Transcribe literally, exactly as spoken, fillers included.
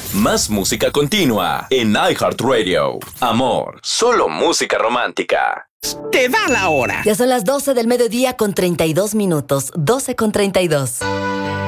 Más música continua en iHeartRadio. Amor, solo música romántica. Te da la hora. Ya son las doce del mediodía con treinta y dos minutos. doce con treinta y dos.